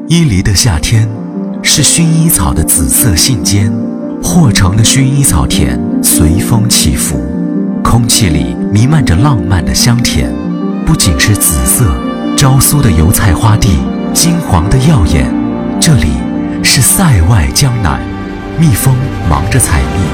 伊犁的夏天是薰衣草的紫色信笺，霍城的薰衣草田随风起伏，空气里弥漫着浪漫的香甜。不仅是紫色，昭苏的油菜花地金黄的耀眼，这里是塞外江南，蜜蜂忙着采蜜，